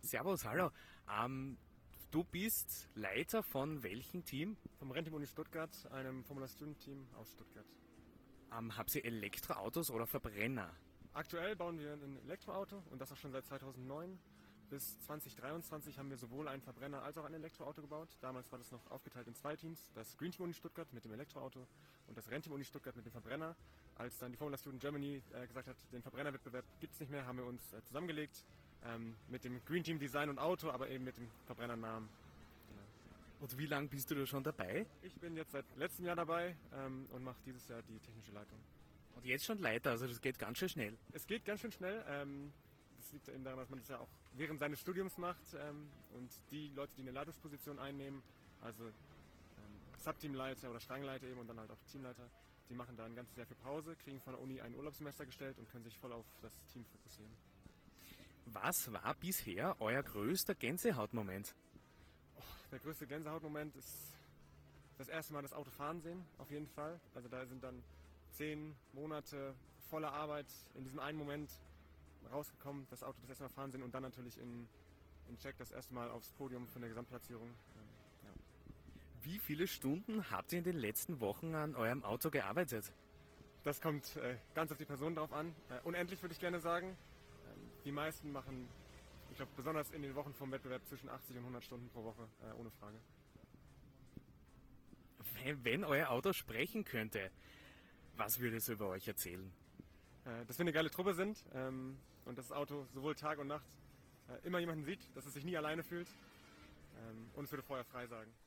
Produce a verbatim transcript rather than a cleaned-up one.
Servus, hallo. Ähm, du bist Leiter von welchem Team? Vom Rennteam Uni Stuttgart, einem Formula Student Team aus Stuttgart. Ähm, habt ihr Elektroautos oder Verbrenner? Aktuell bauen wir ein Elektroauto und das auch schon seit zweitausendneun. Bis zwanzig dreiundzwanzig haben wir sowohl einen Verbrenner als auch ein Elektroauto gebaut. Damals war das noch aufgeteilt in zwei Teams. Das Green Team Uni Stuttgart mit dem Elektroauto und das Rennteam Uni Stuttgart mit dem Verbrenner. Als dann die Formula Student Germany äh, gesagt hat, den Verbrennerwettbewerb gibt es nicht mehr, haben wir uns äh, zusammengelegt ähm, mit dem Green Team Design und Auto, aber eben mit dem Verbrennernamen. Genau. Und wie lange bist du da schon dabei? Ich bin jetzt seit letztem Jahr dabei ähm, und mache dieses Jahr die technische Leitung. Und jetzt schon Leiter, also das geht ganz schön schnell. Es geht ganz schön schnell. Ähm, das liegt eben daran, dass man das ja auch während seines Studiums macht ähm, und die Leute, die eine Leitungsposition einnehmen, also ähm, Subteamleiter oder Strangleiter eben und dann halt auch Teamleiter, die machen da ein ganzes Jahr für Pause, kriegen von der Uni ein Urlaubssemester gestellt und können sich voll auf das Team fokussieren. Was war bisher euer größter Gänsehautmoment? Oh, der größte Gänsehautmoment ist das erste Mal das Auto fahren sehen, auf jeden Fall. Also da sind dann zehn Monate voller Arbeit in diesem einen Moment rausgekommen, das Auto das erste Mal fahren sehen und dann natürlich in, in Czech das erste Mal aufs Podium von der Gesamtplatzierung. Ja. Wie viele Stunden habt ihr in den letzten Wochen an eurem Auto gearbeitet? Das kommt äh, ganz auf die Person drauf an. Äh, unendlich würde ich gerne sagen. Ähm, die meisten machen, ich glaube besonders in den Wochen vom Wettbewerb, zwischen achtzig und hundert Stunden pro Woche, äh, ohne Frage. Wenn, wenn euer Auto sprechen könnte, was würde es über euch erzählen? Äh, dass wir eine geile Truppe sind ähm, und dass das Auto sowohl Tag und Nacht äh, immer jemanden sieht, dass es sich nie alleine fühlt ähm, und es würde vorher frei sagen.